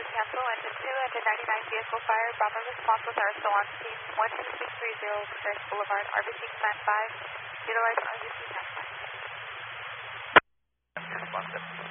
cancel. Engine 2, engine 99, vehicle fire. Bravo responses are still on scene. 12630 Paris Boulevard, RBC Command 5. Utilize RBC Command 5. Response